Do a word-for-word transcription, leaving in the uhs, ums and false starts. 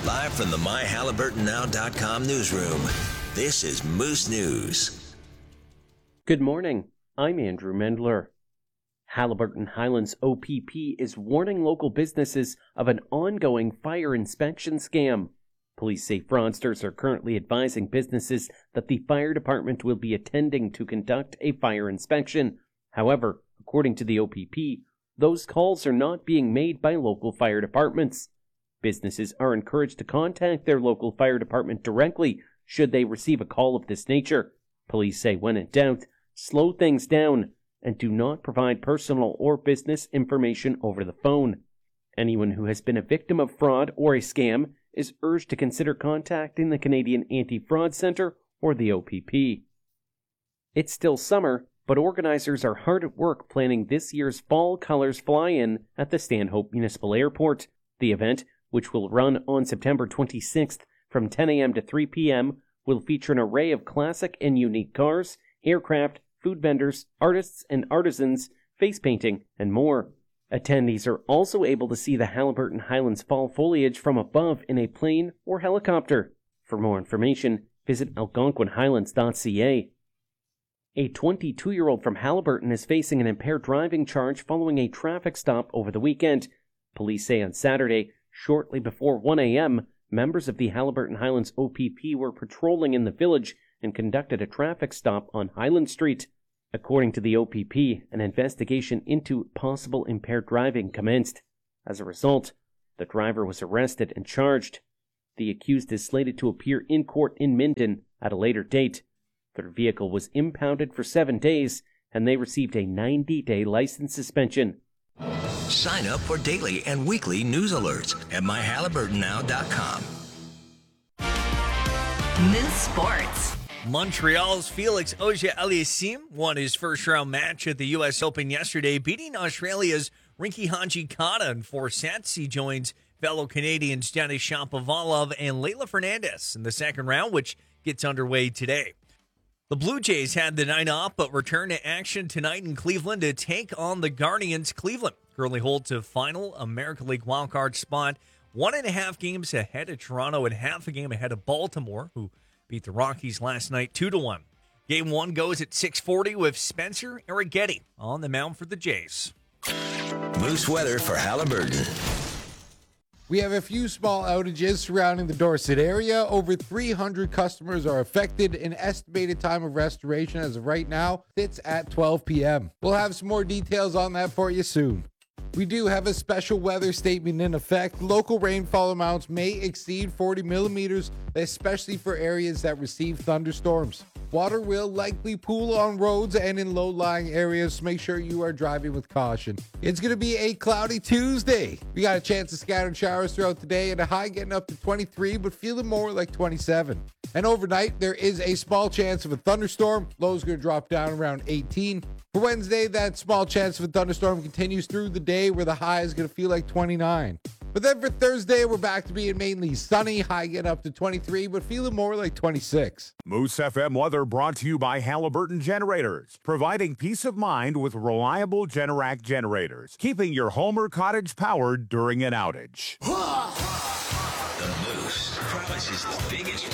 Live from the my halliburton now dot com newsroom, this is Moose News. Good morning. I'm Andrew Mendler. Halliburton Highlands O P P is warning local businesses of an ongoing fire inspection scam. Police say fraudsters are currently advising businesses that the fire department will be attending to conduct a fire inspection. However, according to the O P P, those calls are not being made by local fire departments. Businesses are encouraged to contact their local fire department directly should they receive a call of this nature. Police say when in doubt, slow things down and do not provide personal or business information over the phone. Anyone who has been a victim of fraud or a scam is urged to consider contacting the Canadian Anti-Fraud Centre or the O P P. It's still summer, but organizers are hard at work planning this year's Fall Colors Fly-In at the Stanhope Municipal Airport. The event, which will run on September twenty-sixth from ten a.m. to three p.m., will feature an array of classic and unique cars, aircraft, food vendors, artists and artisans, face painting, and more. Attendees are also able to see the Halliburton Highlands fall foliage from above in a plane or helicopter. For more information, visit algonquin highlands dot c a. A twenty-two-year-old from Halliburton is facing an impaired driving charge following a traffic stop over the weekend. Police say on Saturday, shortly before one a.m., members of the Halliburton Highlands O P P were patrolling in the village and conducted a traffic stop on Highland Street. According to the O P P, an investigation into possible impaired driving commenced. As a result, the driver was arrested and charged. The accused is slated to appear in court in Minden at a later date. Their vehicle was impounded for seven days, and they received a ninety-day license suspension. Sign up for daily and weekly news alerts at my halliburton now dot com. Moose Sports. Montreal's Felix Auger-Aliassime won his first-round match at the U S Open yesterday, beating Australia's Rinky Hajikata in four sets. He joins fellow Canadians Denis Shapovalov and Leylah Fernandez in the second round, which gets underway today. The Blue Jays had the night off, but return to action tonight in Cleveland to take on the Guardians. Cleveland currently holds a final American League wildcard spot, one and a half games ahead of Toronto and half a game ahead of Baltimore, who beat the Rockies last night two to one. Game one goes at six forty with Spencer Arrighetti on the mound for the Jays. Moose weather for Halliburton. We have a few small outages surrounding the Dorset area. Over three hundred customers are affected. An estimated time of restoration as of right now sits at twelve p.m. We'll have some more details on that for you soon. We do have a special weather statement in effect. Local rainfall amounts may exceed forty millimeters, especially for areas that receive thunderstorms. Water will likely pool on roads and in low-lying areas, so make sure you are driving with caution. It's going to be a cloudy Tuesday. We got a chance of scattered showers throughout the day and a high getting up to twenty-three, but feeling more like twenty-seven. And overnight, there is a small chance of a thunderstorm. Low's going to drop down around eighteen. For Wednesday, that small chance of a thunderstorm continues through the day where the high is going to feel like twenty-nine. But then for Thursday, we're back to being mainly sunny, high getting up to twenty-three, but feeling more like twenty-six. Moose F M weather brought to you by Halliburton Generators, providing peace of mind with reliable Generac generators, keeping your home or cottage powered during an outage. The Moose promises the biggest